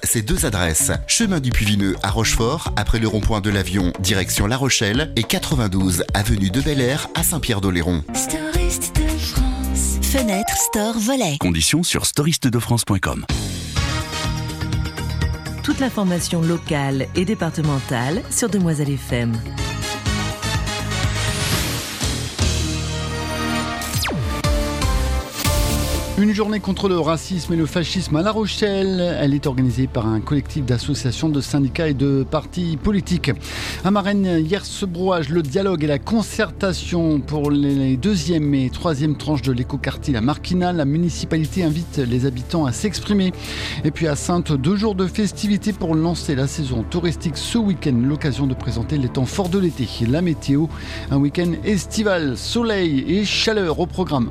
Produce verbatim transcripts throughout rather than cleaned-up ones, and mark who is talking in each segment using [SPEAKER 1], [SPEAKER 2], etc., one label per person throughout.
[SPEAKER 1] ces deux adresses. Chemin du Puy-Vineux à Rochefort, après le rond-point de l'Avion, direction La Rochelle, et quatre-vingt-douze avenue de Bel Air à Saint-Pierre-d'Oléron.
[SPEAKER 2] Storiste de France. Fenêtre, store, volet.
[SPEAKER 3] Conditions sur storiste de france point com.
[SPEAKER 4] Toute l'information locale et départementale sur Demoiselle F M.
[SPEAKER 5] Une journée contre le racisme et le fascisme à La Rochelle. Elle est organisée par un collectif d'associations, de syndicats et de partis politiques. À Marennes, hier ce brouage, le dialogue et la concertation pour les deuxième et troisième tranches de l'écoquartier La Marquina. La municipalité invite les habitants à s'exprimer. Et puis à Saintes, deux jours de festivités pour lancer la saison touristique ce week-end. L'occasion de présenter les temps forts de l'été. La météo, un week-end estival, soleil et chaleur au programme.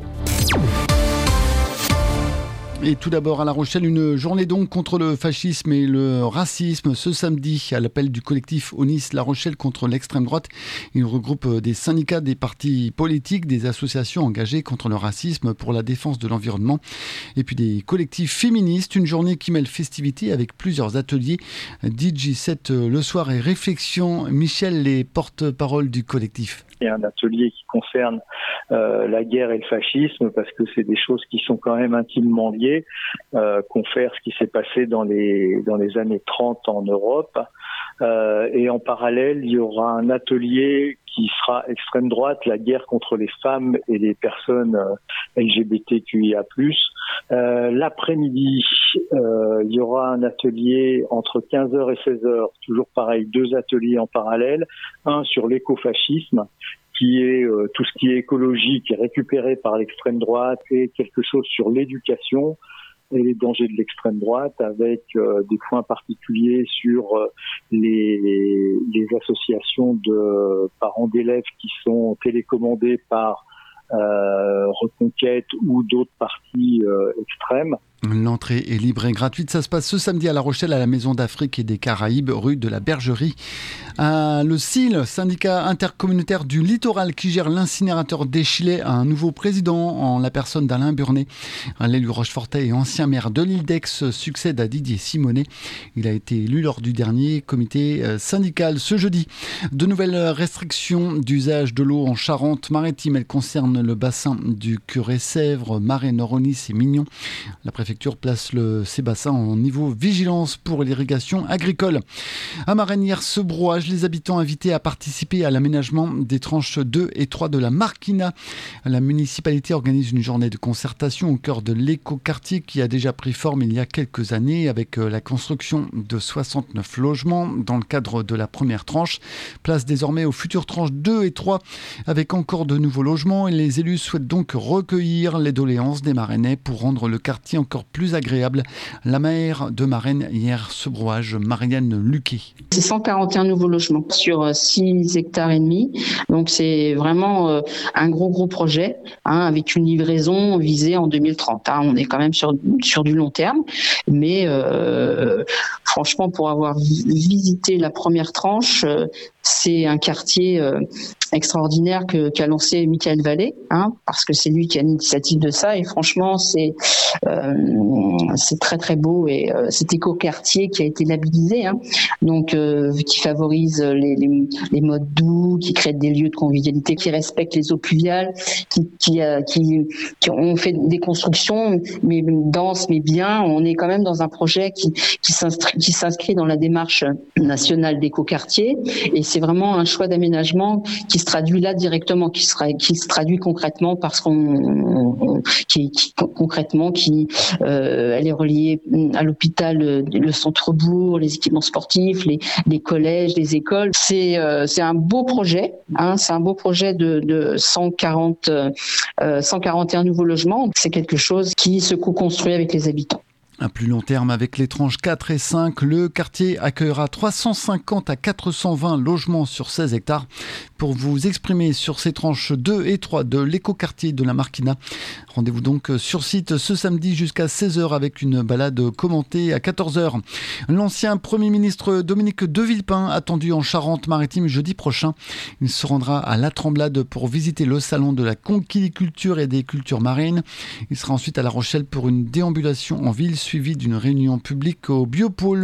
[SPEAKER 5] Et tout d'abord à La Rochelle, une journée donc contre le fascisme et le racisme ce samedi à l'appel du collectif Onis La Rochelle contre l'extrême droite. Il regroupe des syndicats, des partis politiques, des associations engagées contre le racisme pour la défense de l'environnement et puis des collectifs féministes. Une journée qui mêle festivité avec plusieurs ateliers, D J set le soir et réflexion. Michel, les porte-parole du collectif.
[SPEAKER 6] Il y a un atelier qui concerne euh, la guerre et le fascisme parce que c'est des choses qui sont quand même intimement liées. Euh, confère ce qui s'est passé dans les dans les années trente en Europe. Euh, et en parallèle, il y aura un atelier qui sera extrême droite, la guerre contre les femmes et les personnes euh, L G B T Q I A plus. Euh, l'après-midi, euh, il y aura un atelier entre quinze heures et seize heures, toujours pareil, deux ateliers en parallèle, un sur l'écofascisme, qui est euh, tout ce qui est écologique et récupéré par l'extrême droite, et quelque chose sur l'éducation et les dangers de l'extrême droite, avec euh, des points particuliers sur euh, les, les associations de parents d'élèves qui sont télécommandées par euh, Reconquête ou d'autres partis euh, extrêmes.
[SPEAKER 5] L'entrée est libre et gratuite. Ça se passe ce samedi à La Rochelle, à la Maison d'Afrique et des Caraïbes, rue de la Bergerie. Euh, le S I L, syndicat intercommunautaire du littoral qui gère l'incinérateur d'Échillais, a un nouveau président en la personne d'Alain Burnet. L'élu rochefortais et ancien maire de l'île d'Aix succède à Didier Simonet. Il a été élu lors du dernier comité syndical ce jeudi. De nouvelles restrictions d'usage de l'eau en Charente-Maritime. Elles concernent le bassin du Curé-Sèvres, Marais, Noronis et Mignon. La préfecture place le, ces bassins en niveau vigilance pour l'irrigation agricole. À Marennes, hier, ce brouage, les habitants invités à participer à l'aménagement des tranches deux et trois de la Marquina. La municipalité organise une journée de concertation au cœur de l'écoquartier qui a déjà pris forme il y a quelques années avec la construction de soixante-neuf logements dans le cadre de la première tranche. Place désormais aux futures tranches deux et trois avec encore de nouveaux logements et les élus souhaitent donc recueillir les doléances des Marennais pour rendre le quartier encore plus agréable. La maire de Marennes, hier, ce brouage, Marianne Luquet.
[SPEAKER 7] C'est cent quarante et un nouveaux logements sur six hectares et demi. Donc c'est vraiment un gros gros projet hein, avec une livraison visée en deux mille trente. Hein. On est quand même sur, sur du long terme. Mais euh, franchement, pour avoir visité la première tranche, euh, c'est un quartier euh, extraordinaire que, qu'a lancé Michael Vallée, hein, parce que c'est lui qui a l'initiative de ça. Et franchement, c'est euh, c'est très très beau et euh, cet écoquartier qui a été labellisé, hein, donc euh, qui favorise les, les, les modes doux, qui crée des lieux de convivialité, qui respecte les eaux pluviales, qui qui, euh, qui, qui ont fait des constructions mais denses mais bien. On est quand même dans un projet qui qui s'inscrit, qui s'inscrit dans la démarche nationale d'écoquartier et c'est vraiment un choix d'aménagement qui se traduit là directement, qui sera qui se traduit concrètement parce qu'on on, qui, qui concrètement qui euh, elle est reliée à l'hôpital, le, le centre-bourg, les équipements sportifs, les, les collèges, les écoles. C'est euh, c'est un beau projet, hein, c'est un beau projet de, de cent quarante, euh, cent quarante et un nouveaux logements. C'est quelque chose qui se co-construit avec les habitants.
[SPEAKER 5] À plus long terme, avec les tranches quatre et cinq, le quartier accueillera trois cent cinquante à quatre cent vingt logements sur seize hectares. Pour vous exprimer sur ces tranches deux et trois de l'écoquartier de la Marquina, rendez-vous donc sur site ce samedi jusqu'à seize heures avec une balade commentée à quatorze heures. L'ancien Premier ministre Dominique de Villepin attendu en Charente-Maritime jeudi prochain. Il se rendra à La Tremblade pour visiter le salon de la conchyliculture et des cultures marines. Il sera ensuite à La Rochelle pour une déambulation en ville suivie d'une réunion publique au Biopôle